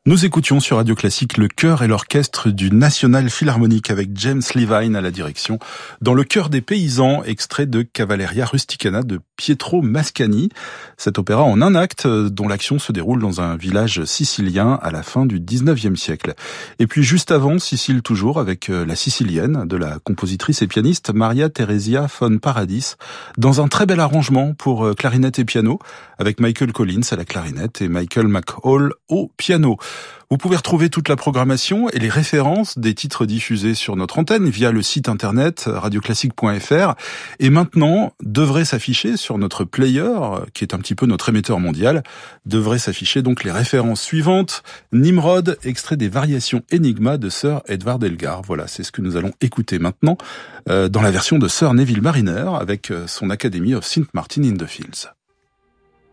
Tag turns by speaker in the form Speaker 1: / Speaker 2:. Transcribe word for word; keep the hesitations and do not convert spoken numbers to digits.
Speaker 1: Nous écoutions sur Radio Classique le chœur et l'orchestre du National Philharmonic avec James Levine à la direction. Dans le chœur des paysans, extrait de Cavalleria Rusticana de Pietro Mascagni. Cet opéra en un acte dont l'action se déroule dans un village sicilien à la fin du dix-neuvième siècle. Et puis juste avant, Sicile toujours avec La Sicilienne de la compositrice et pianiste Maria Theresia von Paradis dans un très bel arrangement pour clarinette et piano avec Michael Collins à la clarinette et Michael McHall au piano. Vous pouvez retrouver toute la programmation et les références des titres diffusés sur notre antenne via le site internet radioclassique point f r. Et maintenant, devrait s'afficher sur notre player, qui est un petit peu notre émetteur mondial, devrait s'afficher donc les références suivantes. Nimrod, extrait des variations Enigma de Sir Edward Elgar. Voilà, c'est ce que nous allons écouter maintenant euh, dans la version de Sir Neville Marriner avec son Academy of Saint Martin in the Fields.